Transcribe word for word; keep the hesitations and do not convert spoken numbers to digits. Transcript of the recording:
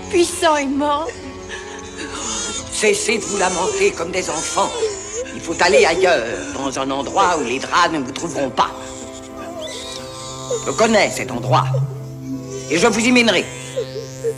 puissant est mort. Cessez de vous lamenter comme des enfants. Il faut aller ailleurs, dans un endroit où les draps ne vous trouveront pas. Je connais cet endroit. Et je vous y mènerai.